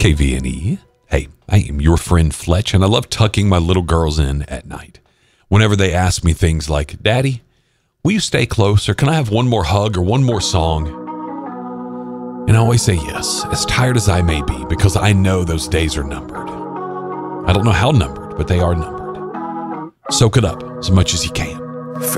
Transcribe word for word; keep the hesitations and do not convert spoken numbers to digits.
K V N E. Hey, I am your friend Fletch, and I love tucking my little girls in at night. Whenever they ask me things like, Daddy, will you stay close, or can I have one more hug or one more song? And I always say yes, as tired as I may be, because I know those days are numbered. I don't know how numbered, but they are numbered. Soak it up as much as you can.